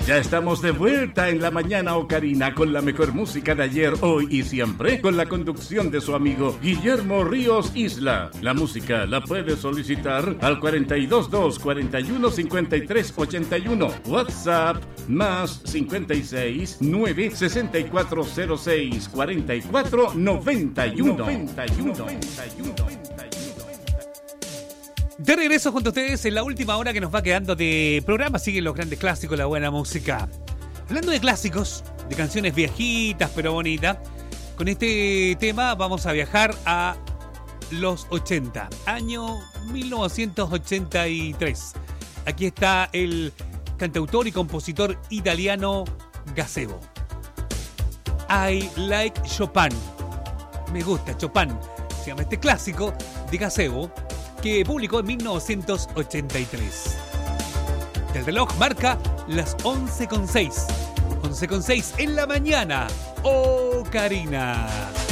Ya estamos de vuelta en la mañana Ocarina con la mejor música de ayer, hoy y siempre, con la conducción de su amigo Guillermo Ríos Isla. La música la puede solicitar al 422 41 53 81. WhatsApp más 56 9 6406 44 91. De regreso junto a ustedes en la última hora que nos va quedando de programa. Siguen los grandes clásicos, la buena música. Hablando de clásicos, de canciones viejitas pero bonitas, con este tema vamos a viajar a los 80, año 1983. Aquí está el cantautor y compositor italiano Gazebo. I Like Chopin. Me gusta Chopin. Se llama este clásico de Gazebo, que publicó en 1983. El reloj marca las 11:06. 11:06 en la mañana. ¡Oh, Karina!